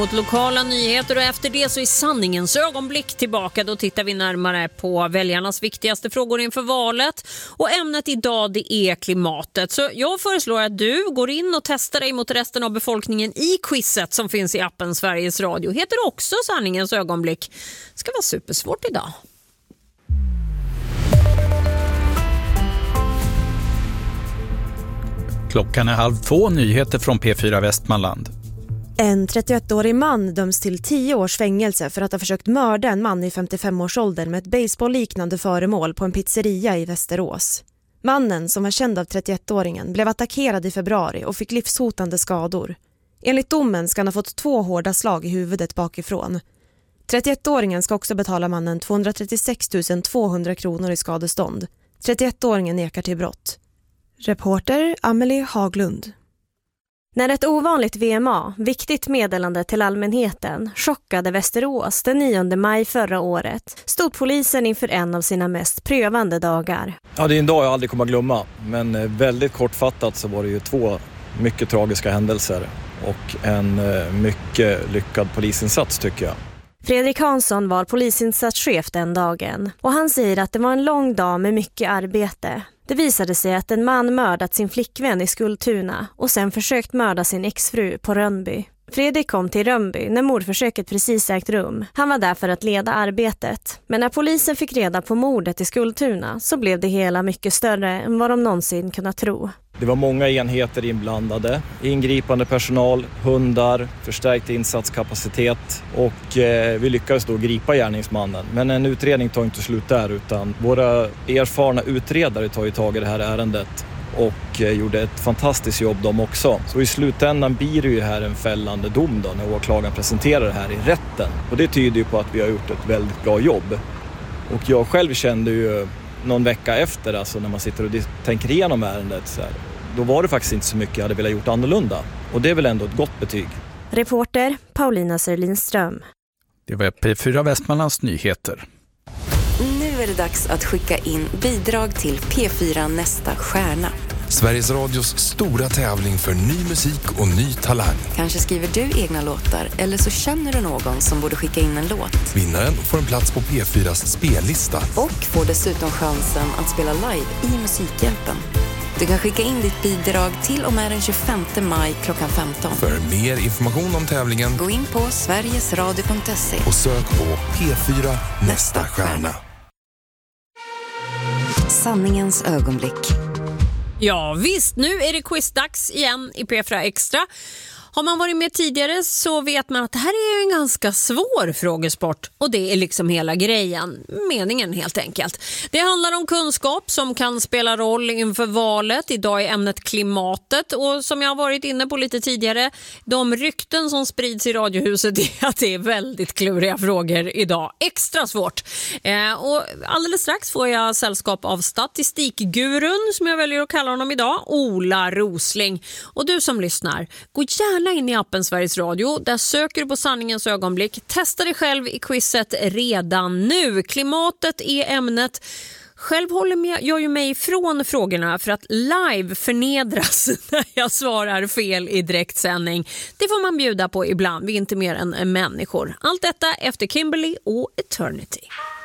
Mot lokala nyheter och efter det så är sanningens ögonblick tillbaka. Då tittar vi närmare på väljarnas viktigaste frågor inför valet. Och ämnet idag det är klimatet. Så jag föreslår att du går in och testar dig mot resten av befolkningen i quizet som finns i appen Sveriges Radio. Heter också sanningens ögonblick. Ska vara supersvårt idag. Klockan är 1:30, nyheter från P4 Västmanland. En 31-årig man döms till 10 års fängelse för att ha försökt mörda en man i 55-årsåldern med ett baseballliknande föremål på en pizzeria i Västerås. Mannen, som var känd av 31-åringen, blev attackerad i februari och fick livshotande skador. Enligt domen ska han ha fått 2 hårda slag i huvudet bakifrån. 31-åringen ska också betala mannen 236 200 kronor i skadestånd. 31-åringen nekar till brott. Reporter Amelie Haglund. När ett ovanligt VMA, viktigt meddelande till allmänheten, chockade Västerås den 9 maj förra året, stod polisen inför en av sina mest prövande dagar. Ja, det är en dag jag aldrig kommer att glömma, men väldigt kortfattat så var det ju 2 mycket tragiska händelser och en mycket lyckad polisinsats tycker jag. Fredrik Hansson var polisinsatschef den dagen och han säger att det var en lång dag med mycket arbete. Det visade sig att en man mördat sin flickvän i Skultuna och sen försökt mörda sin exfru på Rönnby. Fredrik kom till Rönnby när mordförsöket precis ägt rum. Han var där för att leda arbetet. Men när polisen fick reda på mordet i Skultuna så blev det hela mycket större än vad de någonsin kunnat tro. Det var många enheter inblandade, ingripande personal, hundar, förstärkt insatskapacitet och vi lyckades då gripa gärningsmannen. Men en utredning tar inte slut där utan våra erfarna utredare tar ju tag i det här ärendet och gjorde ett fantastiskt jobb de också. Så i slutändan blir det ju här en fällande dom då när åklagaren presenterar det här i rätten. Och det tyder ju på att vi har gjort ett väldigt bra jobb. Och jag själv kände ju någon vecka efter, alltså när man sitter och tänker igenom ärendet så här, då var det faktiskt inte så mycket jag hade velat gjort annorlunda. Och det är väl ändå ett gott betyg. Reporter Paulina Sörlinström. Det var P4 Västmanlands nyheter. Nu är det dags att skicka in bidrag till P4 Nästa stjärna. Sveriges Radios stora tävling för ny musik och ny talang. Kanske skriver du egna låtar eller så känner du någon som borde skicka in en låt. Vinnaren får en plats på P4s spellista. Och får dessutom chansen att spela live i Musikhjälpen. Du kan skicka in ditt bidrag till och med den 25 maj klockan 15. För mer information om tävlingen, gå in på sverigesradio.se och sök på P4 Nästa stjärna. Sanningens ögonblick. Ja visst, nu är det quizdags igen i P4 Extra. Har man varit med tidigare så vet man att det här är en ganska svår frågesport. Och det är liksom hela grejen, meningen helt enkelt. Det handlar om kunskap som kan spela roll inför valet. Idag är ämnet klimatet och som jag har varit inne på lite tidigare, de rykten som sprids i Radiohuset är att det är väldigt kluriga frågor idag. Extra svårt. Och alldeles strax får jag sällskap av statistikgurun som jag väljer att kalla honom idag, Ola Rosling. Och du som lyssnar, gå gärna in i appen Sveriges Radio. Där söker du på sanningens ögonblick. Testa dig själv i quizet redan nu. Klimatet är ämnet. Själv håller jag ju mig ifrån frågorna för att live förnedras när jag svarar fel i direktsändning. Det får man bjuda på ibland. Vi är inte mer än människor. Allt detta efter Kimberly och Eternity.